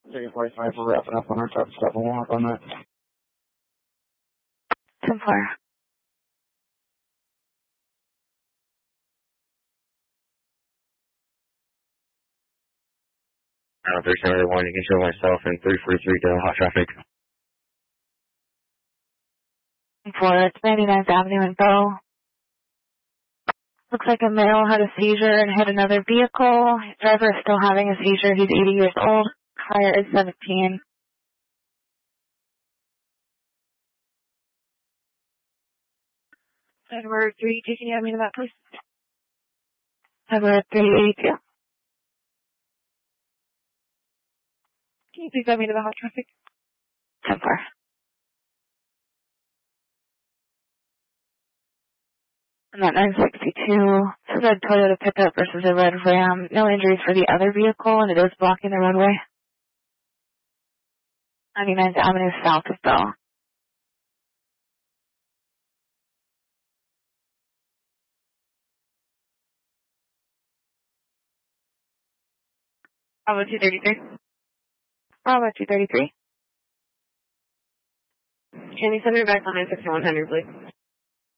345, we're wrapping up on our top step. We'll walk on that. 10-4. There's another one. You can show myself in 343 to hot traffic. 4, it's 99th Avenue in Bow. Looks like a male had a seizure and hit another vehicle. His driver is still having a seizure. He's 80 years old. Fire is 17. Edward 3, can you add me to that, please? Edward 382. Can you please add me to the hot traffic? 10-4. And that 962, this is a Toyota pickup versus a red Ram. No injuries for the other vehicle, and it is blocking the roadway. 99th Avenue south of Bell. Bravo 233. Bravo 233. Can you send me back on 96100, please?